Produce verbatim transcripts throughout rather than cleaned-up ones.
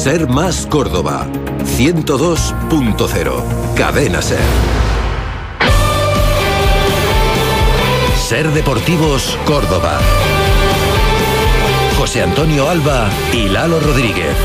Ser Más Córdoba, ciento dos punto cero. Cadena Ser. Ser Deportivos Córdoba. José Antonio Alba y Lalo Rodríguez.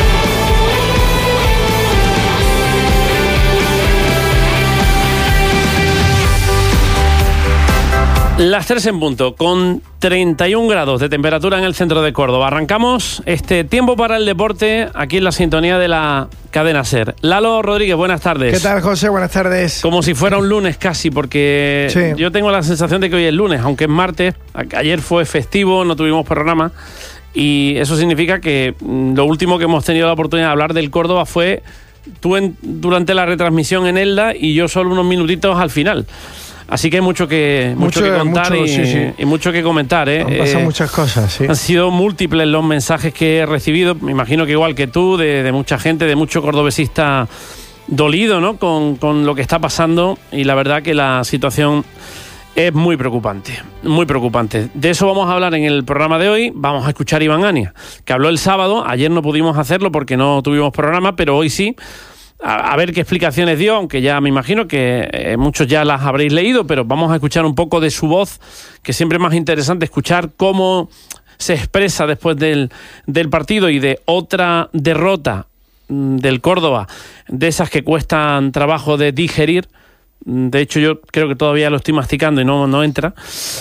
Las tres en punto, con treinta y un grados de temperatura en el centro de Córdoba. Arrancamos este tiempo para el deporte aquí en la sintonía de la cadena SER. Lalo Rodríguez, buenas tardes. ¿Qué tal, José? Buenas tardes. Como si fuera un lunes casi, porque sí. Yo tengo la sensación de que hoy es lunes, aunque es martes. Ayer fue festivo, no tuvimos programa. Y eso significa que lo último que hemos tenido la oportunidad de hablar del Córdoba fue tú en, durante la retransmisión en Elda y yo solo unos minutitos al final. Así que hay mucho que, mucho, mucho que contar mucho, y, sí, sí. y mucho que comentar. ¿eh? Han pasado eh, muchas cosas, sí. Han sido múltiples los mensajes que he recibido, me imagino que igual que tú, de, de mucha gente, de mucho cordobesista dolido, ¿no? Con, con lo que está pasando, y la verdad que la situación es muy preocupante, muy preocupante. De eso vamos a hablar en el programa de hoy. Vamos a escuchar a Iván Ania, que habló el sábado. Ayer no pudimos hacerlo porque no tuvimos programa, pero hoy sí. A ver qué explicaciones dio, aunque ya me imagino que eh, muchos ya las habréis leído, pero vamos a escuchar un poco de su voz, que siempre es más interesante escuchar cómo se expresa después del, del partido y de otra derrota mm, del Córdoba, de esas que cuestan trabajo de digerir. De hecho, yo creo que todavía lo estoy masticando y no, no entra.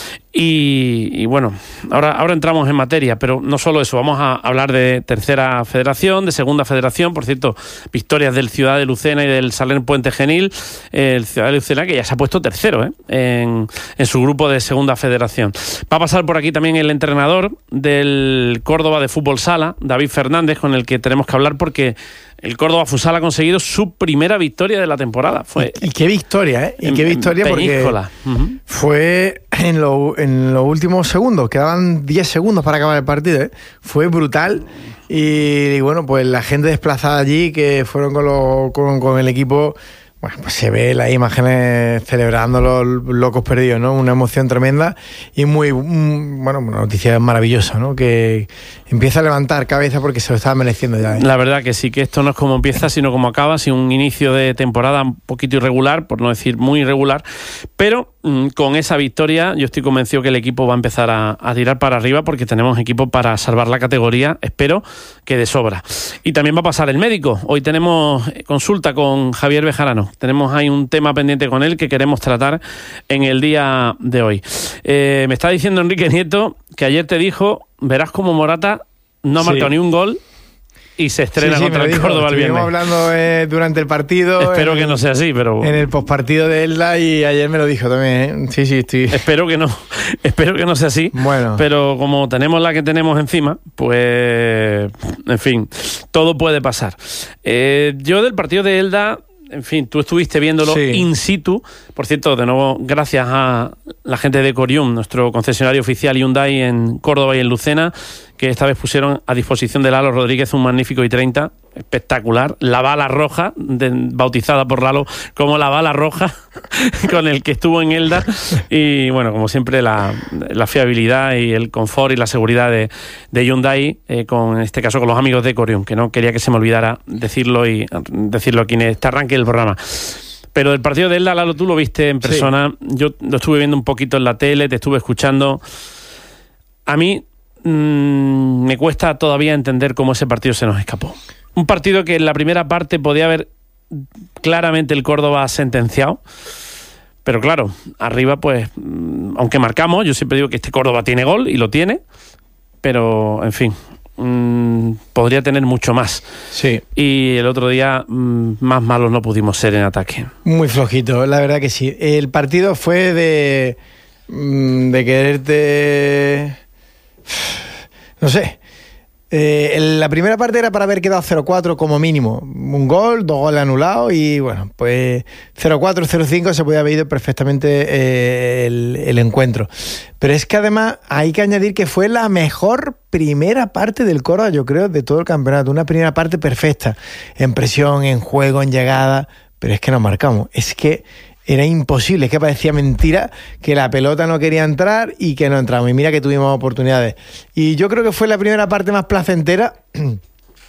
Y, y bueno, ahora, ahora entramos en materia, pero no solo eso, vamos a hablar de tercera federación, de segunda federación, por cierto, victorias del Ciudad de Lucena y del Salern Puente Genil, eh, el Ciudad de Lucena que ya se ha puesto tercero ¿eh? en, en su grupo de segunda federación. Va a pasar por aquí también el entrenador del Córdoba de Fútbol Sala, David Fernández, con el que tenemos que hablar porque el Córdoba Futsal ha conseguido su primera victoria de la temporada. Fue y, y qué victoria, ¿eh? Y en, qué victoria porque uh-huh. fue en, lo, en los últimos segundos, quedaban diez segundos para acabar el partido, ¿eh? Fue brutal y, y bueno, pues la gente desplazada allí que fueron con, lo, con, con el equipo, bueno, pues se ve las imágenes celebrando los locos perdidos, ¿no? Una emoción tremenda y muy, bueno, una noticia maravillosa, ¿no? Que empieza a levantar cabeza porque se lo estaba mereciendo ya, ¿eh? La verdad que sí, que esto no es como empieza, sino como acaba, así un inicio de temporada un poquito irregular, por no decir muy irregular, pero mmm, con esa victoria yo estoy convencido que el equipo va a empezar a, a tirar para arriba porque tenemos equipo para salvar la categoría, espero que de sobra. Y también va a pasar el médico. Hoy tenemos consulta con Javier Bejarano. Tenemos ahí un tema pendiente con él que queremos tratar en el día de hoy. Eh, me está diciendo Enrique Nieto que ayer te dijo, verás como Morata no ha marcado sí. ni un gol y se estrena sí, sí, contra el dijo, Córdoba el viernes. Estuvimos hablando eh, durante el partido. Espero en, que no sea así, pero... En el postpartido de Elda y ayer me lo dijo también, ¿eh? Sí, sí, estoy... Espero que no, espero que no sea así. Bueno. Pero como tenemos la que tenemos encima, pues... En fin, todo puede pasar. Eh, yo del partido de Elda... En fin, tú estuviste viéndolo sí. in situ. Por cierto, de nuevo, gracias a la gente de Corium, nuestro concesionario oficial Hyundai en Córdoba y en Lucena, que esta vez pusieron a disposición de Lalo Rodríguez un magnífico i treinta, espectacular, la bala roja, de, bautizada por Lalo como la bala roja, con el que estuvo en Elda. Y bueno, como siempre, la, la fiabilidad y el confort y la seguridad de, de Hyundai, eh, con, en este caso con los amigos de Corium, que no quería que se me olvidara decirlo y decirlo aquí en este arranque del programa. Pero del partido de Elda, Lalo, tú lo viste en persona. Sí. Yo lo estuve viendo un poquito en la tele, te estuve escuchando. A mí mmm, me cuesta todavía entender cómo ese partido se nos escapó. Un partido que en la primera parte podía haber claramente el Córdoba sentenciado, pero claro, arriba pues, aunque marcamos, yo siempre digo que este Córdoba tiene gol y lo tiene, pero en fin, mmm, podría tener mucho más. Sí. Y el otro día mmm, más malos no pudimos ser en ataque. Muy flojito, la verdad que sí. El partido fue de, de quererte... No sé... Eh, la primera parte era para haber quedado cero cuatro como mínimo. Un gol, dos goles anulados y bueno, pues cero cuatro, cero cinco se podía haber ido perfectamente eh, el, el encuentro. Pero es que además hay que añadir que fue la mejor primera parte del Córdoba, yo creo, de todo el campeonato. Una primera parte perfecta, en presión, en juego, en llegada, pero es que no marcamos. Es que era imposible, es que parecía mentira que la pelota no quería entrar y que no entramos. Y mira que tuvimos oportunidades. Y yo creo que fue la primera parte más placentera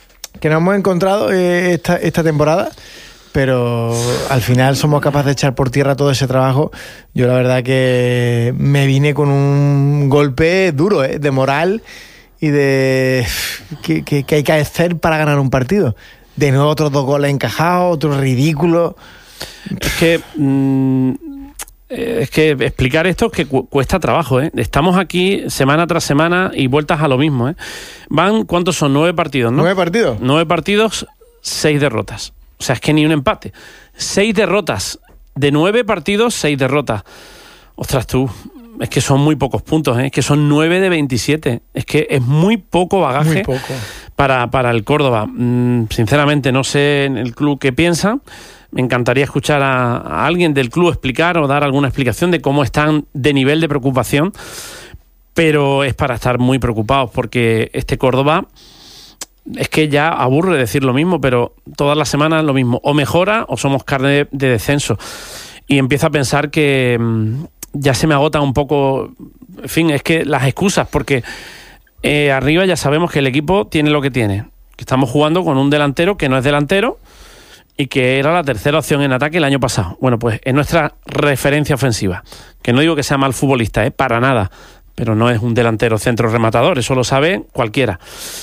que nos hemos encontrado eh, esta, esta temporada, pero al final somos capaces de echar por tierra todo ese trabajo. Yo la verdad que me vine con un golpe duro, ¿eh? De moral y de que, que, que hay que hacer para ganar un partido. De nuevo otros dos goles encajados, otro ridículo. Es que mmm, es que explicar esto es que cu- cuesta trabajo, ¿eh? Estamos aquí semana tras semana y vueltas a lo mismo, ¿eh? Van, ¿cuántos son? Nueve partidos, ¿no? ¿Nueve partidos? Nueve partidos, seis derrotas. O sea, es que ni un empate. Seis derrotas. De nueve partidos, seis derrotas. Ostras, tú, es que son muy pocos puntos, ¿eh? Es que son nueve de veintisiete. Es que es muy poco bagaje Muy poco. Para, para el Córdoba. Mm, sinceramente, no sé en el club qué piensa. Me encantaría escuchar a, a alguien del club explicar o dar alguna explicación de cómo están de nivel de preocupación. Pero es para estar muy preocupados, porque este Córdoba... Es que ya aburre decir lo mismo, pero todas las semanas lo mismo. O mejora o somos carne de descenso. Y empiezo a pensar que mmm, ya se me agota un poco... En fin, es que las excusas, porque eh, arriba ya sabemos que el equipo tiene lo que tiene. Que estamos jugando con un delantero que no es delantero y que era la tercera opción en ataque el año pasado. Bueno, pues es nuestra referencia ofensiva. Que no digo que sea mal futbolista, ¿eh? Para nada. Pero no es un delantero centro rematador, eso lo sabe cualquiera.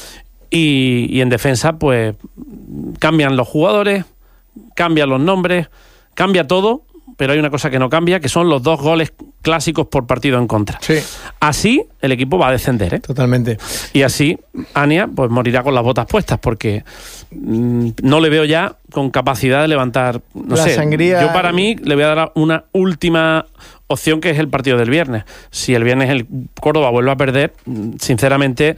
Y, y en defensa, pues, cambian los jugadores, cambian los nombres, cambia todo, pero hay una cosa que no cambia, que son los dos goles clásicos por partido en contra. Sí. Así el equipo va a descender, ¿eh? Totalmente. Y así Ania, pues, morirá con las botas puestas, porque mmm, no le veo ya con capacidad de levantar, no La sé, sangría... yo para mí le voy a dar una última opción, que es el partido del viernes. Si el viernes el Córdoba vuelve a perder, sinceramente...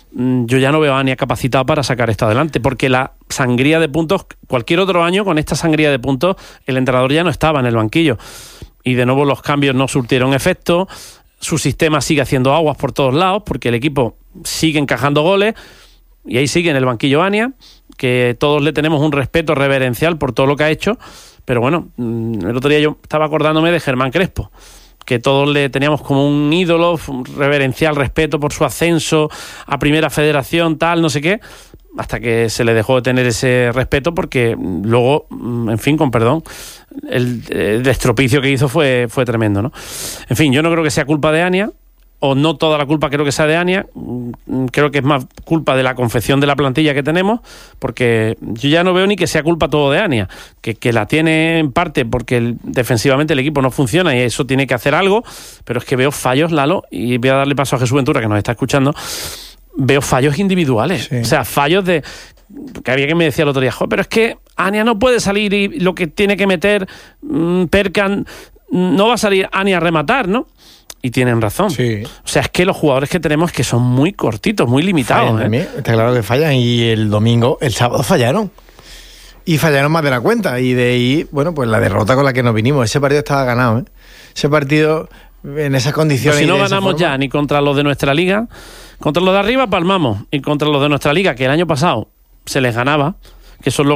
yo ya no veo a Ania capacitado para sacar esto adelante, porque la sangría de puntos, cualquier otro año con esta sangría de puntos, el entrenador ya no estaba en el banquillo y de nuevo los cambios no surtieron efecto, su sistema sigue haciendo aguas por todos lados porque el equipo sigue encajando goles y ahí sigue en el banquillo Ania, que todos le tenemos un respeto reverencial por todo lo que ha hecho, pero bueno, el otro día yo estaba acordándome de Germán Crespo, que todos le teníamos como un ídolo, un reverencial respeto por su ascenso a Primera Federación, tal, no sé qué, hasta que se le dejó de tener ese respeto porque luego, en fin, con perdón, el, el estropicio que hizo fue, fue tremendo, ¿no? En fin, yo no creo que sea culpa de Ania, o no toda la culpa creo que sea de Ania, creo que es más culpa de la confección de la plantilla que tenemos, porque yo ya no veo ni que sea culpa todo de Ania, que, que la tiene en parte porque el, defensivamente el equipo no funciona y eso tiene que hacer algo, pero es que veo fallos, Lalo, y voy a darle paso a Jesús Ventura, que nos está escuchando, veo fallos individuales, sí. O sea, fallos de... que había que me decía el otro día, joder, pero es que Ania no puede salir y lo que tiene que meter mmm, Perkan, no va a salir Ania a rematar, ¿no? Y tienen razón. Sí. O sea, es que los jugadores que tenemos es que son muy cortitos, muy limitados. Fallan, ¿eh? Está claro que fallan. Y el domingo, el sábado fallaron. Y fallaron más de la cuenta. Y de ahí, bueno, pues la derrota con la que nos vinimos. Ese partido estaba ganado, ¿eh? Ese partido en esas condiciones. Pues si no ganamos forma... ya ni contra los de nuestra liga, contra los de arriba palmamos. Y contra los de nuestra liga, que el año pasado se les ganaba, que eso es lo